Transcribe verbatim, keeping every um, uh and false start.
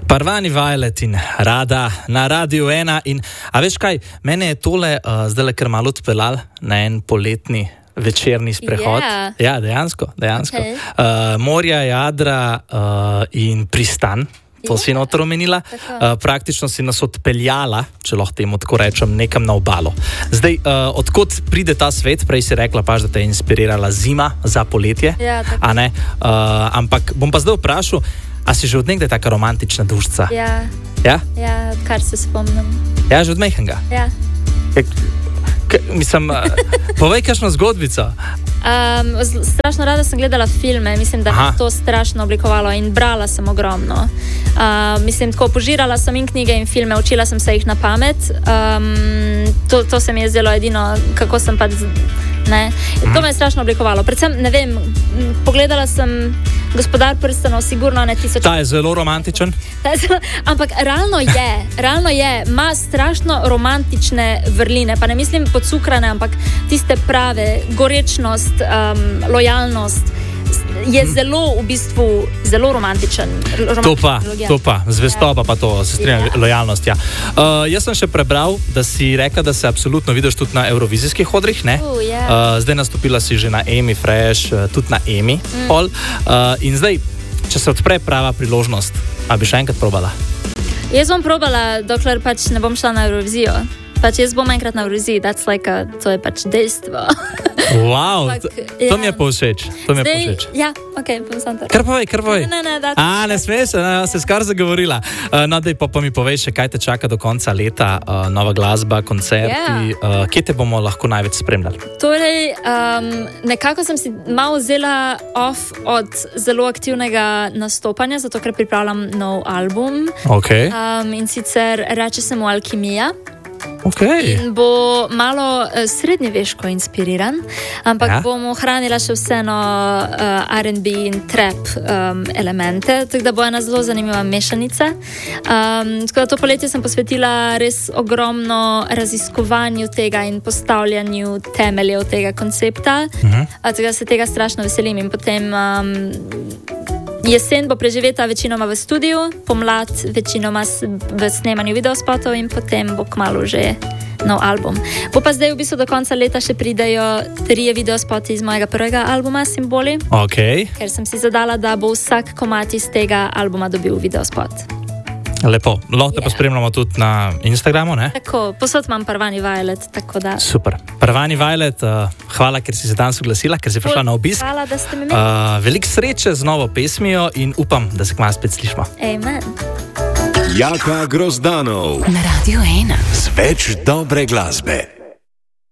Parvani Violet in Rada na Radiu ena. In, a veš kaj, mene je tole uh, zdaj le kar malo odpeljal na en poletni večerni sprehod. Yeah. Ja, dejansko. dejansko. Okay. Uh, morja, jadra uh, in pristan. To yeah. si noter omenila. Uh, praktično si nas odpeljala, če lahko temu tako rečem, nekam na obalo. Zdaj, uh, odkot pride ta svet? Prej si rekla pač, da te je inspirirala zima za poletje. Ja, tako. A ne? Uh, ampak bom pa zdaj vprašal, a si že od nekdaj taka romantična dušca? Ja. Ja? Ja, kar se spomnim. Ja, že od mehanga? Ja. K, k, mislim, uh, povej kakšno zgodbico. Um, strašno rada sem gledala filme, mislim, da je to strašno oblikovalo in brala sem ogromno. Uh, mislim, tako požirala sem in knjige in filme, učila sem se jih na pamet. Um, to, to se mi je zdelo edino, kako sem pa... Ne. To me je strašno oblikovalo. Predvsem, ne vem, pogledala sem Gospodar prstanov, sigurno ne tisoč... Ta je zelo romantičen. Ta je zelo, ampak realno je, realno je, ima strašno romantične vrline, pa ne mislim podcukrane, ampak tiste prave, gorečnost, um, lojalnost, je zelo v bistvu zelo romantičen. To pa, to pa, zvestoba pa to, se strinjam, yeah. lojalnost, ja. Uh, jaz sem še prebral, da si rekla, da se absolutno vidiš tudi na evrovizijskih odrih, ne? Uh, yeah. uh, zdaj nastopila si že na Emi Fresh, uh, tudi na Emi mm. Pol. Uh, in zdaj, če se odpre prava priložnost, a bi še enkrat probala? Jaz bom probala, dokler pač ne bom šla na Eurovizijo. Pač jaz bom enkrat na Euroviziji, that's like a, to je pač dejstvo. Wow, to, to mi je povšeč. To mi je Zdaj, povšeč. Ja, ok, bom sam to. Kar povej, kar povej. Ne, ne, ne. A, ne smeš, ne, se skar zagovorila. Uh, no, daj pa, pa mi povej še, kaj te čaka do konca leta, uh, nova glasba, koncerti, yeah. uh, kje te bomo lahko največ spremljali? Torej, um, nekako sem si malo vzela off od zelo aktivnega nastopanja, zato ker pripravljam nov album. Okay. Um, in sicer reče se mu Alkimija. Okay. In bo malo uh, srednjeveško inspiriran, ampak ja. bom ohranila še vseeno uh, R and B in trap um, elemente, tako da bo ena zelo zanimiva mešanica. Um, tako da to poletje sem posvetila res ogromno raziskovanju tega in postavljanju temeljev tega koncepta, uh-huh. tako da se tega strašno veselim in potem um, jesen bo preživeta večinoma v studiu, pomlad večinoma v snemanju videospotov in potem bo kmalu že nov album. Bo pa zdaj v bistvu do konca leta še pridejo trije videospoti iz mojega prvega albuma Simboli, okay. ker sem si zadala, da bo vsak komad iz tega albuma dobil videospot. Lepo, lahko te yeah. pa spremljamo tudi na Instagramu, ne? Tako, posod imam Parvani Violet, tako da... Super. Parvani Violet, uh, hvala, ker si se danes oglasila, ker si prišla na obisk. Hvala, da ste me imeli. Uh, veliko sreče z novo pesmijo in upam, da se kmalu spet slišimo. Amen. Jaka Grozdanov na Radiu ena. Z več dobre glasbe.